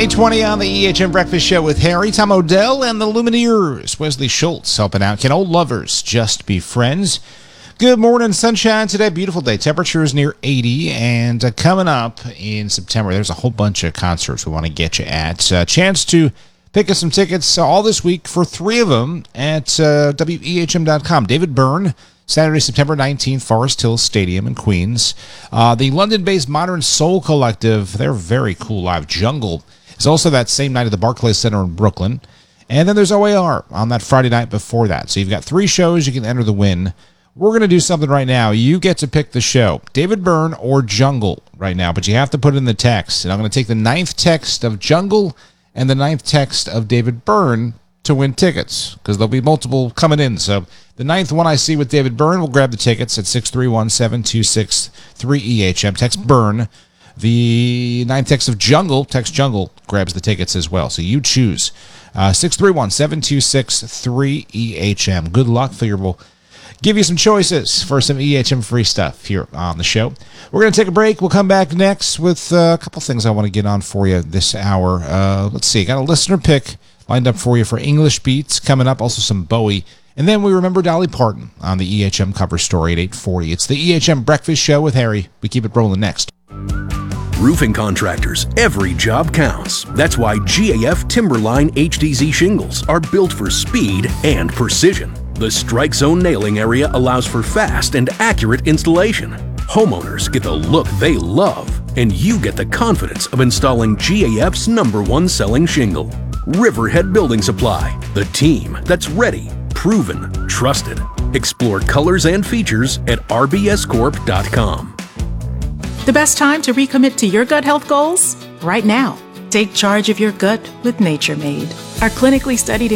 8:20 on the EHM Breakfast Show with Harry, Tom O'Dell, and the Lumineers. Wesley Schultz helping out. Can old lovers just be friends? Good morning, sunshine today. Beautiful day. Temperature is near 80. And coming up in September, there's a whole bunch of concerts we want to get you at. Chance to pick us some tickets all this week for 3 of them at WEHM.com. David Byrne, Saturday, September 19th, Forest Hills Stadium in Queens. The London-based Modern Soul Collective, they're very cool live. Jungle is also that same night at the Barclays Center in Brooklyn. And then there's OAR on that Friday night before that. So you've got 3 shows. You can enter the win. We're going to do something right now. You get to pick the show, David Byrne or Jungle right now, but you have to put it in the text. And I'm going to take the 9th text of Jungle and the 9th text of David Byrne to win tickets, because there'll be multiple coming in. So the 9th one I see with David Byrne will grab the tickets at 631-726-3EHM. Text Byrne. The 9th text of Jungle, text Jungle, grabs the tickets as well. So you choose 631-726-3EHM. Good luck. Figure we'll give you some choices for some EHM free stuff here on the show. We're going to take a break. We'll come back next with a couple things I want to get on for you this hour. Let's see. Got a listener pick lined up for you for English Beats coming up. Also some Bowie. And then we remember Dolly Parton on the EHM cover story at 8:40. It's the EHM Breakfast Show with Harry. We keep it rolling next. Roofing contractors, every job counts. That's why GAF Timberline HDZ shingles are built for speed and precision. The Strike Zone nailing area allows for fast and accurate installation. Homeowners get the look they love, and you get the confidence of installing GAF's #1 selling shingle. Riverhead Building Supply, the team that's ready, proven, trusted. Explore colors and features at rbscorp.com. The best time to recommit to your gut health goals? Right now. Take charge of your gut with Nature Made. Our clinically studied